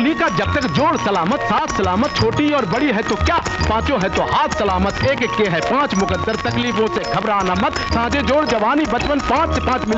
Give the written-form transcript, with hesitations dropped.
जवानी का जब तक जोड़ सलामत, साथ सलामत, छोटी और बड़ी है तो क्या, पांचों है तो हाथ सलामत, एक एक के है 5 मुकद्दर, तकलीफों से घबराना मत, साझे जोड़ जवानी बचपन 5 से 5 मिले